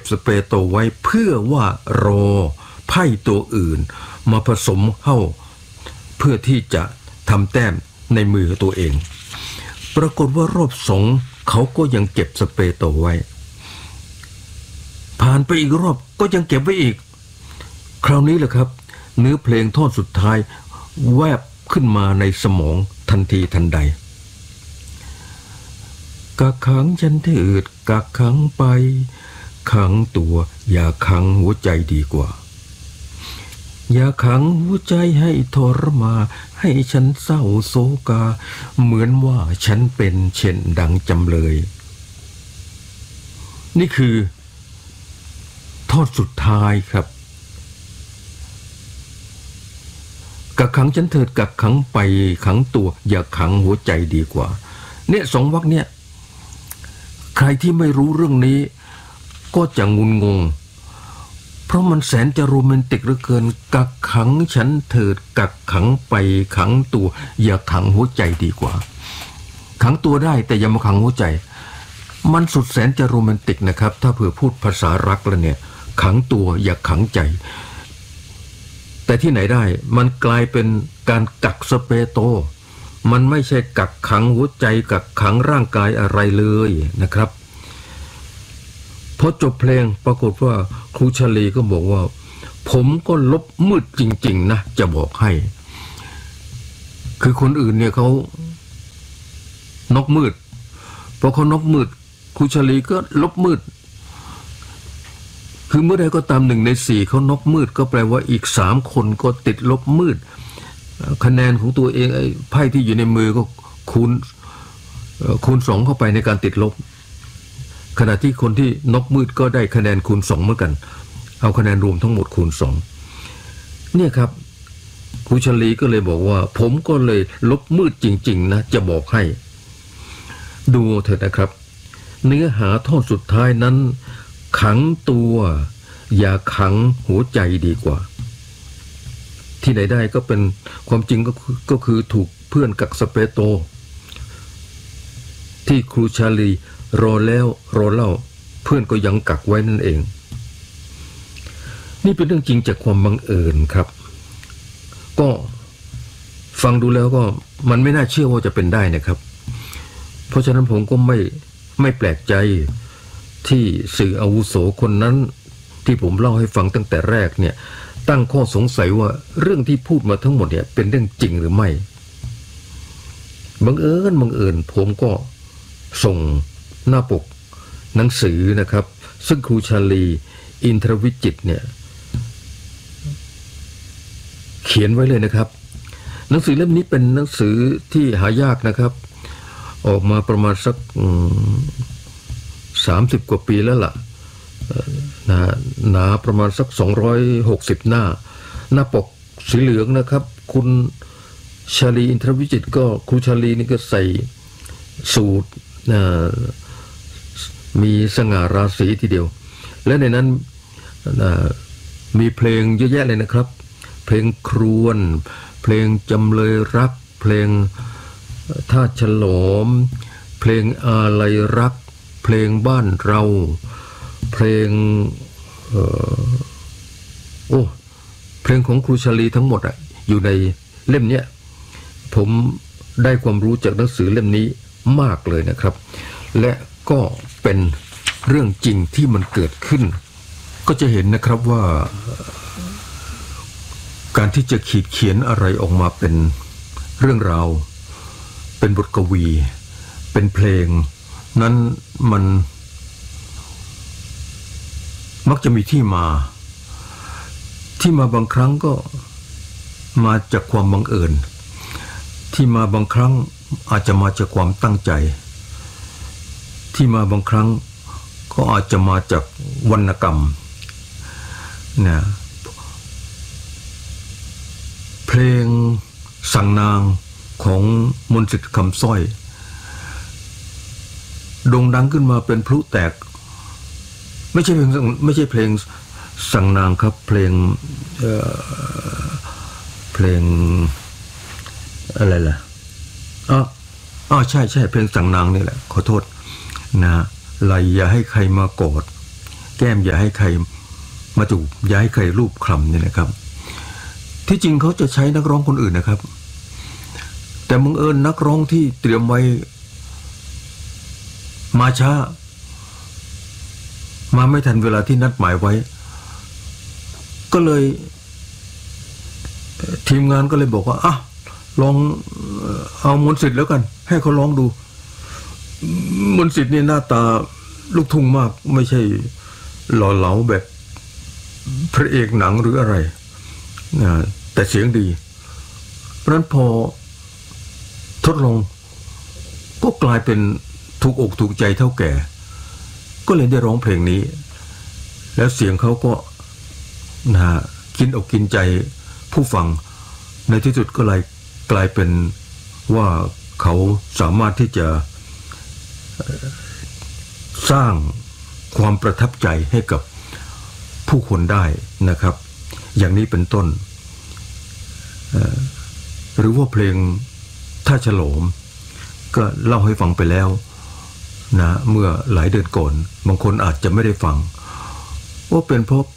สเปโตไว้เพื่อว่ารอไพ่ตัวอื่นมาผสมเข้าเพื่อที่จะทำแต้มในมือตัวเองปรากฏว่ารอบสองเขาก็ยังเก็บสเปโตไว้ผ่านไปอีกรอบก็ยังเก็บไว้อีกคราวนี้แหละครับเนื้อเพลงท่อนสุดท้ายแวบขึ้นมาในสมองทันทีทันใดกักขังฉันเถิดกักขังไปขังตัวอย่าขังหัวใจดีกว่าอย่าขังหัวใจให้ทรมานให้ฉันเศร้าโศกาเหมือนว่าฉันเป็นเช่นดังจำเลยนี่คือท่อนสุดท้ายครับกักขังฉันเถิดกักขังไปขังตัวอย่าขังหัวใจดีกว่าเนี่ยสองวรรคเนี่ยใครที่ไม่รู้เรื่องนี้ก็จะงุนงงเพราะมันแสนจะโรแมนติกเหลือเกินกักขังฉันเถิดกักขังไปขังตัวอย่าขังหัวใจดีกว่าขังตัวได้แต่อย่ามาขังหัวใจมันสุดแสนจะโรแมนติกนะครับถ้าเผื่อพูดภาษารักแล้วเนี่ยขังตัวอย่าขังใจแต่ที่ไหนได้มันกลายเป็นการกักสเปโตมันไม่ใช่กักขังหัวใจกักขังร่างกายอะไรเลยนะครับพอจบเพลงปรากฏว่าครูชลีก็บอกว่าผมก็ลบมืดจริงๆนะจะบอกให้คือคนอื่นเนี่ยเขานกมืดพอเขานกมืดครูชลีก็ลบมืดคือเมื่อใดก็ตาม1 ใน 4เขานกมืดก็แปลว่าอีก3 คนก็ติดลบมืดคะแนนของตัวเองไอ้ไพ่ที่อยู่ในมือก็คูณ2เข้าไปในการติดลบขณะที่คนที่นกมืดก็ได้คะแนนคูณ2เหมือนกันเอาคะแนนรวมทั้งหมดคูณ2เนี่ยครับครูชลีก็เลยบอกว่าผมก็เลยลบมืดจริงๆนะจะบอกให้ดูเถอะนะครับเนื้อหาท่อนสุดท้ายนั้นขังตัวอย่าขังหัวใจดีกว่าที่ไหนได้ก็เป็นความจริงก็คือถูกเพื่อนกักสเปโตที่ครูชาลีรอแล้วรอเล่าเพื่อนก็ยังกักไว้นั่นเองนี่เป็นเรื่องจริงจากความบังเอิญครับก็ฟังดูแล้วก็มันไม่น่าเชื่อว่าจะเป็นได้นะครับเพราะฉะนั้นผมก็ไม่แปลกใจที่สื่ออาวุโสคนนั้นที่ผมเล่าให้ฟังตั้งแต่แรกเนี่ยตั้งข้อสงสัยว่าเรื่องที่พูดมาทั้งหมดเนี่ยเป็นเรื่องจริงหรือไม่บังเอิญผมก็ส่งหน้าปกหนังสือนะครับซึ่งครูชาลีอินทรวิจิตรเนี่ยเขียนไว้เลยนะครับหนังสือเล่มนี้เป็นหนังสือที่หายากนะครับออกมาประมาณสัก30 กว่าปีแล้วล่ะหนาประมาณสัก260 หน้าปกสีเหลืองนะครับคุณชาลีอินทรวิจิตรก็ครูชาลีนี่ก็ใส่สูทมีสง่าราศีทีเดียวและในนั้นมีเพลงเยอะแยะเลยนะครับเพลงครวญเพลงจำเลยรักเพลงท่าฉลอมเพลงอาลัยรักเพลงบ้านเราเพลงเพลงของครูชาลีทั้งหมดอยู่ในเล่มนี้ผมได้ความรู้จากหนังสือเล่มนี้มากเลยนะครับและก็เป็นเรื่องจริงที่มันเกิดขึ้นก็จะเห็นนะครับว่าการที่จะขีดเขียนอะไรออกมาเป็นเรื่องราวเป็นบทกวีเป็นเพลงนั้นมันมักจะมีที่มาบางครั้งก็มาจากความบังเอิญที่มาบางครั้งอาจจะมาจากความตั้งใจที่มาบางครั้งก็อาจจะมาจากวรรณกรรมนะเพลงสั่งนางของมนต์สิทธิ์คำสร้อยโด่งดังขึ้นมาเป็นพลุแตกไม่ใช่เพลงสั่งนางครับเพลงอะไรล่ะใช่เพลงสั่งนางนี่แหละขอโทษนะไหลอย่าให้ใครมากอดแก้มอย่าให้ใครมาจูบอย่าให้ใครรูปคลำเนี่ยนะครับที่จริงเขาจะใช้นักร้องคนอื่นนะครับแต่บังเอิญนักร้องที่เตรียมไว้มาช้ามาไม่ทันเวลาที่นัดหมายไว้ก็เลยทีมงานก็เลยบอกว่าลองเอามนต์สิทธิ์แล้วกันให้เขาร้องดูมนต์สิทธิ์นี่หน้าตาลูกทุ่งมากไม่ใช่หล่อเหลาแบบพระเอกหนังหรืออะไรแต่เสียงดีเพราะฉะนั้นพอทดลองก็กลายเป็นถูกอกถูกใจเท่าแก่ก็เลยได้ร้องเพลงนี้แล้วเสียงเขาก็กินอกกินใจผู้ฟังในที่สุดก็เลยกลายเป็นว่าเขาสามารถที่จะสร้างความประทับใจให้กับผู้คนได้นะครับอย่างนี้เป็นต้นหรือว่าเพลงท่าฉลมก็เล่าให้ฟังไปแล้วนะเมื่อหลายเดือนก่อนบางคนอาจจะไม่ได้ฟังว่าเป็นเพราะ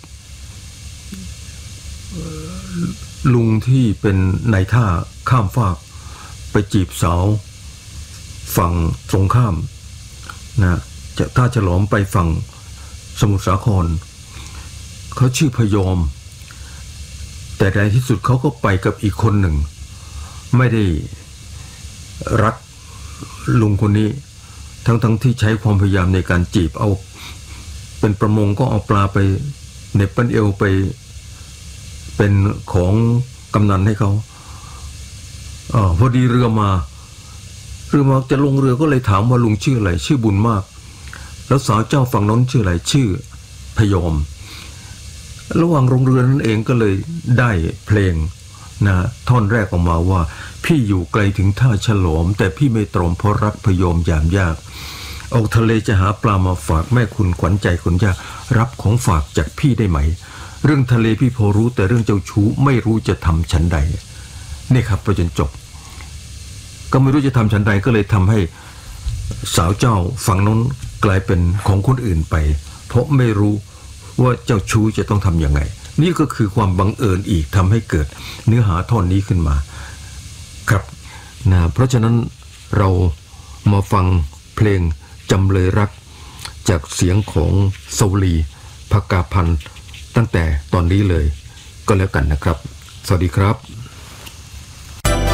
ลุงที่เป็นนายท่าข้ามฟากไปจีบสาวฝั่งตรงข้ามนะจากท่าฉลอมไปฝั่งสมุทรสาครเขาชื่อพยอมแต่ในที่สุดเขาก็ไปกับอีกคนหนึ่งไม่ได้รักลุงคนนี้ทั้งที่ใช้ความพยายามในการจีบเอาเป็นประมงก็เอาปลาไปเหน็บปั้นเอวไปเป็นของกำนันให้เขาพอดีเรือมาจะลงเรือก็เลยถามว่าลุงชื่ออะไรชื่อบุญมากแล้วสาวเจ้าฝั่งนั้นชื่ออะไรชื่อพยอมระหว่างลงเรือนั่นเองก็เลยได้เพลงนะท่อนแรกออกมาว่าพี่อยู่ไกลถึงท่าฉลอมแต่พี่ไม่ตรอมเพราะรักพยอมยามยากออกทะเลจะหาปลามาฝากแม่คุณขวัญใจคนยากรับของฝากจากพี่ได้ไหมเรื่องทะเลพี่พอรู้แต่เรื่องเจ้าชู้ไม่รู้จะทำฉันใดนี่ครับพอจนจบก็ไม่รู้จะทำฉันใดก็เลยทำให้สาวเจ้าฝั่งนั้นกลายเป็นของคนอื่นไปเพราะไม่รู้ว่าเจ้าชู้จะต้องทำยังไงนี่ก็คือความบังเอิญอีกทำให้เกิดเนื้อหาท่อนนี้ขึ้นมาครับนะเพราะฉะนั้นเรามาฟังเพลงจำเลยรักจากเสียงของสวลีภกาพันธ์ตั้งแต่ตอนนี้เลยก็แล้วกันนะครับสวัสดีครับ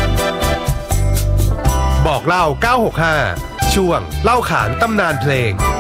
บอกเล่า965ช่วงเล่าขานตำนานเพลง